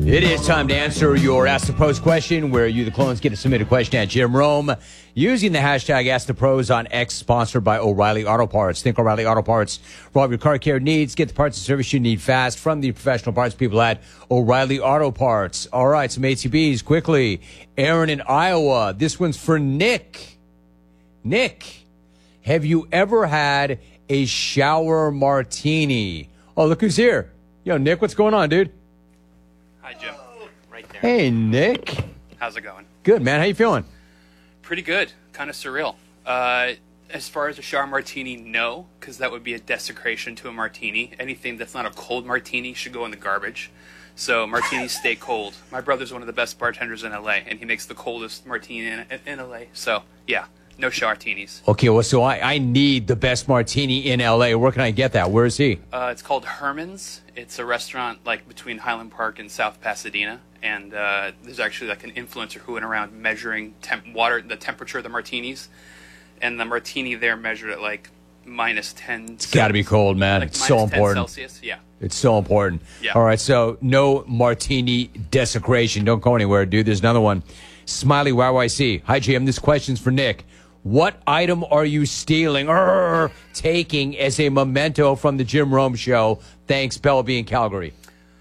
It is time to answer your Ask the Pros question, where you, the clones, get to submit a question at Jim Rome using the hashtag Ask the Pros on X, sponsored by O'Reilly Auto Parts. Think O'Reilly Auto Parts for all of your car care needs. Get the parts and service you need fast from the professional parts people at O'Reilly Auto Parts. All right, some ATBs quickly. Aaron in Iowa. This one's for Nick. Nick, have you ever had a shower martini? Oh, look who's here. Yo, Nick, what's going on, dude? Hi, Jim. Right there. Hey, Nick. How's it going? Good, man. How you feeling? Pretty good. Kind of surreal. As far as a shower martini, no, because that would be a desecration to a martini. Anything that's not a cold martini should go in the garbage. So martinis stay cold. My brother's one of the best bartenders in L.A., and he makes the coldest martini in L.A. So, yeah, no shower martinis. Okay, well, so I need the best martini in L.A. Where can I get that? Where is he? It's called Herman's. It's a restaurant like between Highland Park and South Pasadena, and there's actually like an influencer who went around measuring the temperature of the martinis, and the martini there measured at like -10. It's got to be cold, man. Like it's so important. Celsius. Yeah. It's so important. Yeah. All right, so no martini desecration. Don't go anywhere, dude. There's another one. Smiley YYC. Hi, Jim. This question's for Nick. What item are you stealing or taking as a memento from the Jim Rome Show? Thanks, Bellaby in Calgary.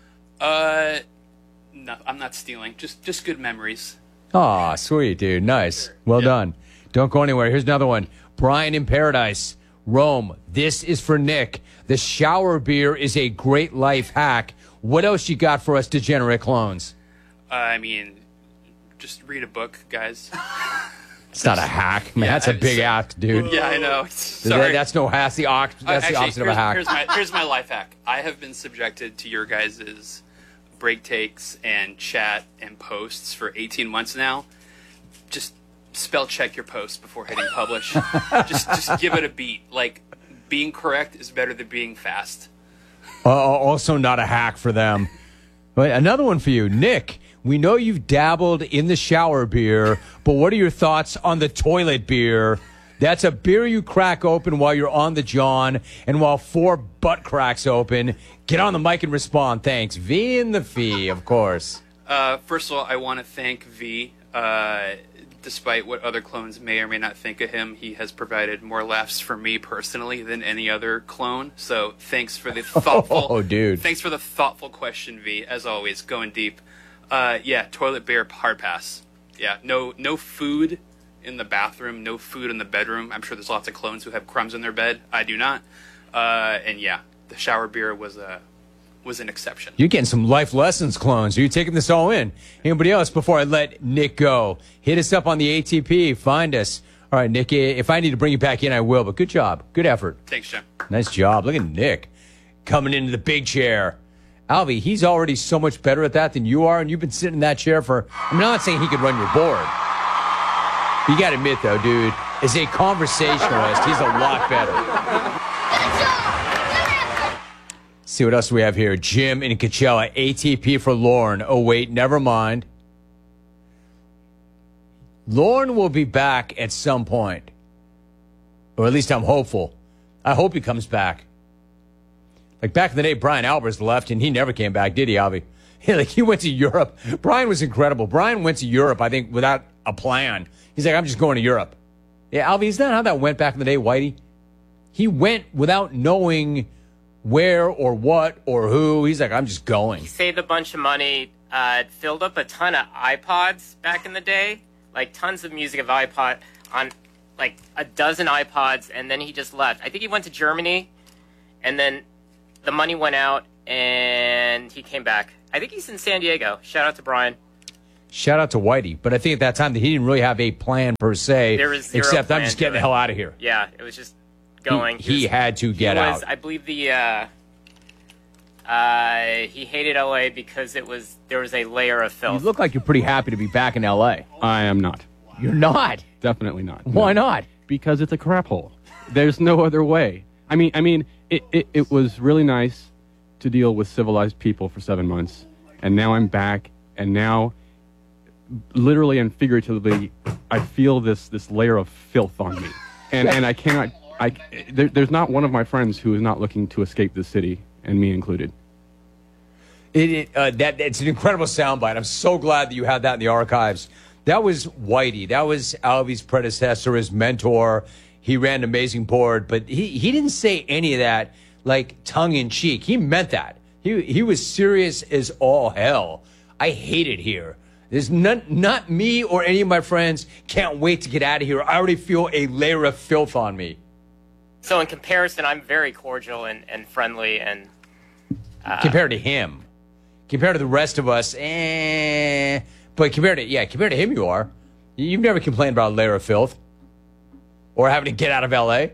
No, I'm not stealing. Just good memories. Aw, sweet, dude. Nice. Well done. Don't go anywhere. Here's another one. Brian in Paradise. Rome, this is for Nick. The shower beer is a great life hack. What else you got for us degenerate clones? I mean, just read a book, guys. It's not a hack. Man, that's a big hack, dude. Yeah, I know. Sorry. That's the opposite of a hack. Here's my life hack. I have been subjected to your guys' break takes and chat and posts for 18 months now. Just spell check your posts before hitting publish. just give it a beat. Like, being correct is better than being fast. Also not a hack for them. But another one for you, Nick. We know you've dabbled in the shower beer, but what are your thoughts on the toilet beer? That's a beer you crack open while you're on the john and while 4 butt cracks open. Get on the mic and respond. Thanks. V in the fee, of course. First of all, I want to thank V. Despite what other clones may or may not think of him, he has provided more laughs for me personally than any other clone. So thanks for the thoughtful Thanks for the thoughtful question, V, as always, going deep. Yeah, toilet beer, hard pass. Yeah, no food in the bathroom, no food in the bedroom. I'm sure there's lots of clones who have crumbs in their bed. I do not. And yeah, the shower beer was an exception. You're getting some life lessons, clones. Are you taking this all in? Anybody else before I let Nick go? Hit us up on the ATP. Find us. All right, Nick, if I need to bring you back in, I will. But good job. Good effort. Thanks, Jim. Nice job. Look at Nick coming into the big chair. Alvy, he's already so much better at that than you are, and you've been sitting in that chair for... I'm not saying he could run your board. You got to admit, though, dude, as a conversationalist, he's a lot better. See what else we have here. Jim in Coachella, ATP for Lorne. Oh, wait, never mind. Lorne will be back at some point. Or at least I'm hopeful. I hope he comes back. Like back in the day, Brian Albers left, and he never came back, did he, Alvy? He went to Europe. Brian was incredible. Brian went to Europe, I think, without a plan. He's like, I'm just going to Europe. Yeah, Alvy, is that how that went back in the day, Whitey? He went without knowing where or what or who. He's like, I'm just going. He saved a bunch of money, filled up a ton of iPods back in the day, like tons of music of iPod on like a dozen iPods, and then he just left. I think he went to Germany, and then the money went out, and he came back. I think he's in San Diego. Shout out to Brian. Shout out to Whitey. But I think at that time that he didn't really have a plan per se, except plan I'm just getting the hell out of here. Yeah, it was just going. He had to get out. I believe he hated LA because there was a layer of filth. You look like you're pretty happy to be back in LA. I am not. You're not? Definitely not. Why not? Because it's a crap hole. There's no other way. I mean, it was really nice to deal with civilized people for 7 months, and now I'm back, and now, literally and figuratively, I feel this layer of filth on me, and I cannot. There's not one of my friends who is not looking to escape this city, and me included. It's an incredible soundbite. I'm so glad that you had that in the archives. That was Whitey. That was Alvy's predecessor, his mentor. He ran an amazing board, but he didn't say any of that like tongue in cheek. He meant that. He was serious as all hell. I hate it here. There's not me or any of my friends can't wait to get out of here. I already feel a layer of filth on me. So in comparison, I'm very cordial and friendly and compared to him. Compared to the rest of us, but compared to him, you are. You've never complained about a layer of filth or having to get out of L.A.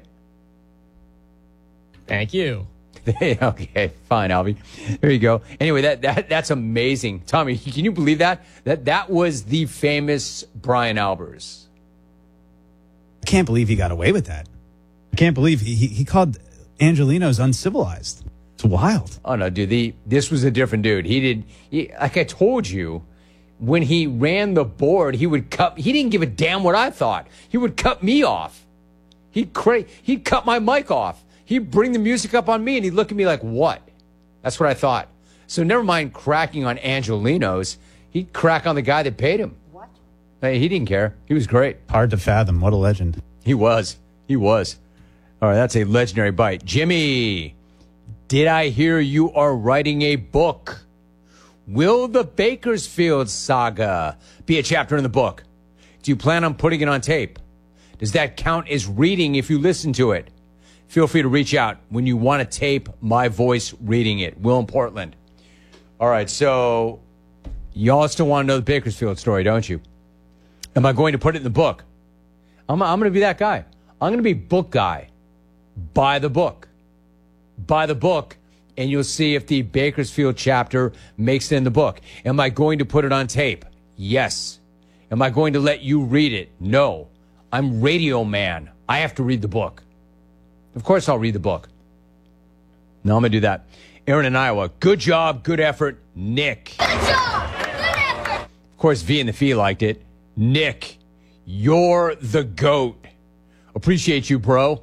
Thank you. Okay, fine, Alvy. There you go. Anyway, that's amazing. Tommy, can you believe that? That was the famous Brian Albers. I can't believe he got away with that. I can't believe he called Angelenos uncivilized. It's wild. Oh, no, dude. This was a different dude. Like I told you, when he ran the board, he didn't give a damn what I thought. He would cut me off. He'd cut my mic off. He'd bring the music up on me, and he'd look at me like, what? That's what I thought. So never mind cracking on Angelenos. He'd crack on the guy that paid him. What? He didn't care. He was great. Hard to fathom. What a legend. He was. All right, that's a legendary bite. Jimmy, did I hear you are writing a book? Will the Bakersfield saga be a chapter in the book? Do you plan on putting it on tape? Does that count as reading if you listen to it? Feel free to reach out when you want to tape my voice reading it. Will in Portland. All right, so y'all still want to know the Bakersfield story, don't you? Am I going to put it in the book? I'm going to be that guy. I'm going to be book guy. Buy the book. Buy the book, and you'll see if the Bakersfield chapter makes it in the book. Am I going to put it on tape? Yes. Am I going to let you read it? No. I'm radio man. I have to read the book. Of course I'll read the book. No, I'm going to do that. Aaron in Iowa. Good job. Good effort. Nick. Good job. Good effort. Of course, V and the Fee liked it. Nick, you're the GOAT. Appreciate you, bro.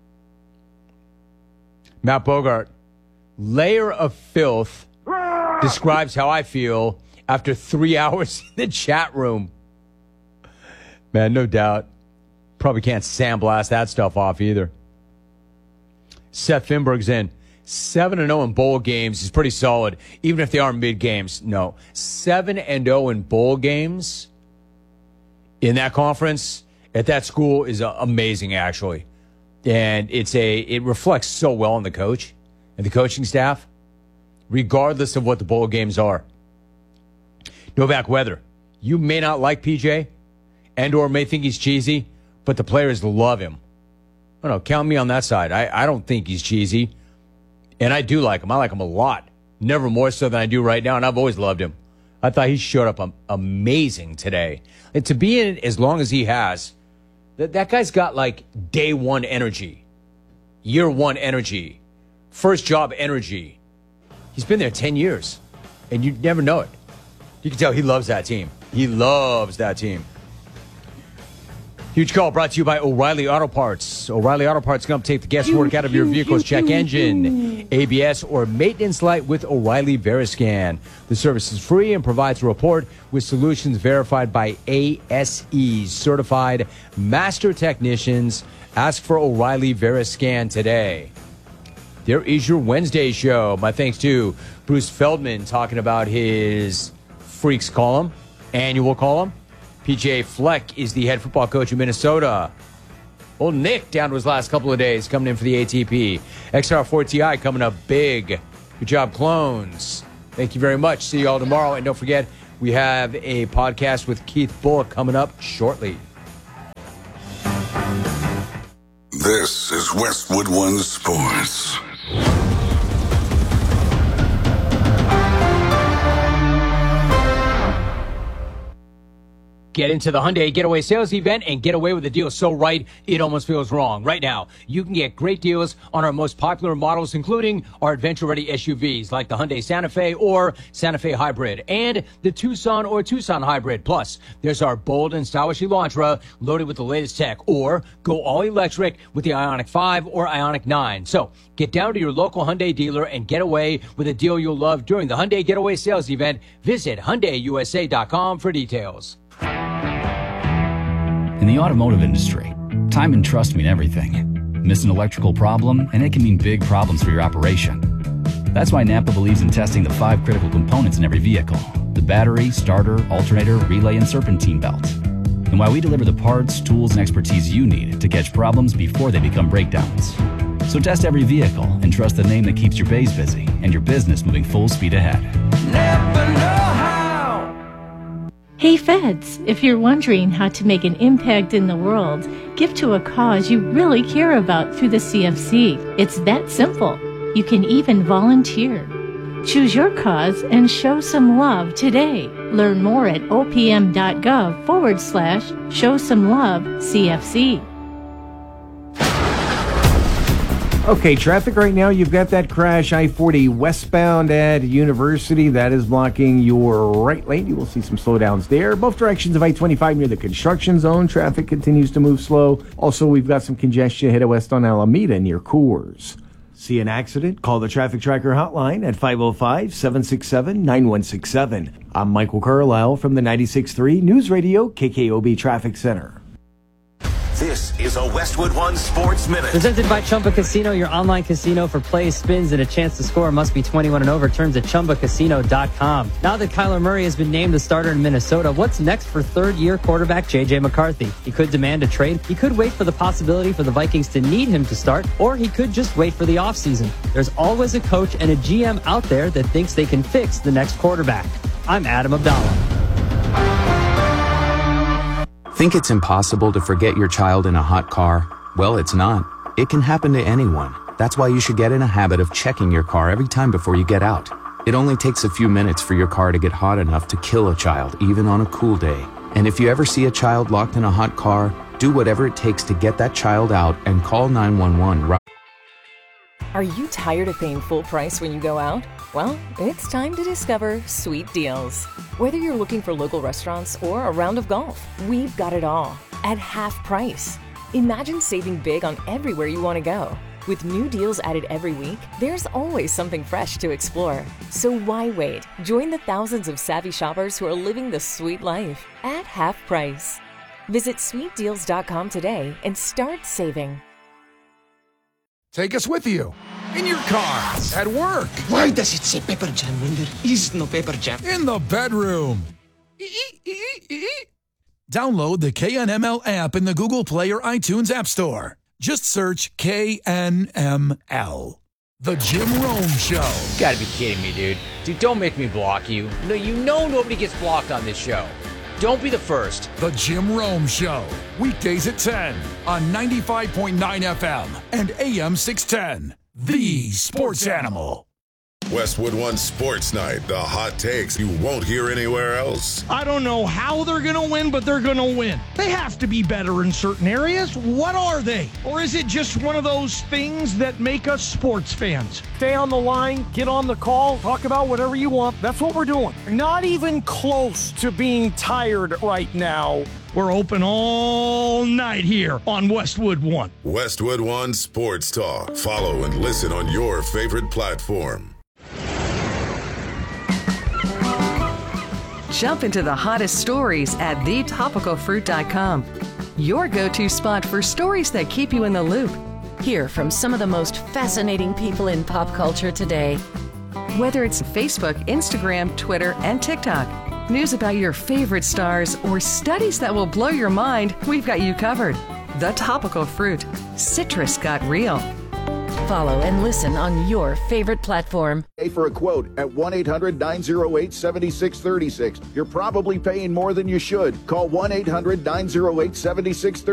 Matt Bogart. Layer of filth describes how I feel after 3 hours in the chat room. Man, no doubt. Probably can't sandblast that stuff off either. Seth Finberg's in. 7-0 in bowl games is pretty solid, even if they are mid games. No, 7-0 in bowl games in that conference at that school is amazing, actually, and it reflects so well on the coach and the coaching staff, regardless of what the bowl games are. Novak Weather, you may not like PJ, and/or may think he's cheesy, but the players love him. I don't know, count me on that side. I don't think he's cheesy. And I do like him. I like him a lot. Never more so than I do right now, and I've always loved him. I thought he showed up amazing today. And to be in it as long as he has, that guy's got like day one energy, year one energy, first job energy. He's been there 10 years, and you never know it. You can tell he loves that team. He loves that team. Huge call brought to you by O'Reilly Auto Parts. O'Reilly Auto Parts can take the guesswork out of your vehicle's check engine, ABS, or maintenance light with O'Reilly Veriscan. The service is free and provides a report with solutions verified by ASE, certified master technicians. Ask for O'Reilly Veriscan today. There is your Wednesday show. My thanks to Bruce Feldman talking about his Freaks column, annual column. PJ Fleck is the head football coach in Minnesota. Old Nick down to his last couple of days coming in for the ATP. XR4TI coming up big. Good job, clones. Thank you very much. See you all tomorrow. And don't forget, we have a podcast with Keith Bullock coming up shortly. This is Westwood One Sports. Get into the Hyundai Getaway Sales Event and get away with a deal so right, it almost feels wrong. Right now, you can get great deals on our most popular models, including our adventure-ready SUVs like the Hyundai Santa Fe or Santa Fe Hybrid and the Tucson or Tucson Hybrid. Plus, there's our bold and stylish Elantra loaded with the latest tech, or go all-electric with the Ioniq 5 or Ioniq 9. So, get down to your local Hyundai dealer and get away with a deal you'll love during the Hyundai Getaway Sales Event. Visit HyundaiUSA.com for details. In the automotive industry, time and trust mean everything. Miss an electrical problem, and it can mean big problems for your operation. That's why Napa believes in testing the 5 critical components in every vehicle: the battery, starter, alternator, relay, and serpentine belt. And why we deliver the parts, tools, and expertise you need to catch problems before they become breakdowns. So test every vehicle and trust the name that keeps your bays busy and your business moving full speed ahead. Napa know-how. Hey Feds, if you're wondering how to make an impact in the world, give to a cause you really care about through the CFC. It's that simple. You can even volunteer. Choose your cause and show some love today. Learn more at opm.gov/show-some-love-CFC. Okay, traffic right now, you've got that crash I-40 westbound at University. That is blocking your right lane. You will see some slowdowns there. Both directions of I-25 near the construction zone. Traffic continues to move slow. Also, we've got some congestion ahead of west on Alameda near Coors. See an accident? Call the Traffic Tracker hotline at 505-767-9167. I'm Michael Carlisle from the 96.3 News Radio KKOB Traffic Center. This is a Westwood One Sports Minute. Presented by Chumba Casino, your online casino for plays, spins, and a chance to score. Must be 21 and over. Terms at ChumbaCasino.com. Now that Kyler Murray has been named the starter in Minnesota, what's next for third-year quarterback J.J. McCarthy? He could demand a trade. He could wait for the possibility for the Vikings to need him to start, or he could just wait for the offseason. There's always a coach and a GM out there that thinks they can fix the next quarterback. I'm Adam Abdallah. Think it's impossible to forget your child in a hot car? Well, it's not. It can happen to anyone. That's why you should get in a habit of checking your car every time before you get out. It only takes a few minutes for your car to get hot enough to kill a child, even on a cool day. And if you ever see a child locked in a hot car, do whatever it takes to get that child out and call 911. Are you tired of paying full price when you go out? Well, it's time to discover Sweet Deals. Whether you're looking for local restaurants or a round of golf, we've got it all at half price. Imagine saving big on everywhere you want to go. With new deals added every week, there's always something fresh to explore. So why wait? Join the thousands of savvy shoppers who are living the sweet life at half price. Visit sweetdeals.com today and start saving. Take us with you. In your car, at work. Why does it say Pepper Jam when there is no Pepper Jam? In the bedroom. Download the KNML app in the Google Play or iTunes App Store. Just search KNML. The Jim Rome Show. You gotta be kidding me, dude. Dude, don't make me block you. No, you know nobody gets blocked on this show. Don't be the first. The Jim Rome Show. Weekdays at 10 on 95.9 FM and AM 610. The Sports Animal. Westwood One Sports Night. The hot takes you won't hear anywhere else. I don't know how they're going to win, but they're going to win. They have to be better in certain areas. What are they? Or is it just one of those things that make us sports fans? Stay on the line, get on the call, talk about whatever you want. That's what we're doing. Not even close to being tired right now. We're open all night here on Westwood One. Westwood One Sports Talk. Follow and listen on your favorite platform. Jump into the hottest stories at thetopicalfruit.com. Your go-to spot for stories that keep you in the loop. Hear from some of the most fascinating people in pop culture today. Whether it's Facebook, Instagram, Twitter, and TikTok, news about your favorite stars, or studies that will blow your mind, we've got you covered. The Topical Fruit. Citrus got real. Follow and listen on your favorite platform. Pay for a quote at 1-800-908-7636. You're probably paying more than you should. Call 1-800-908-7636.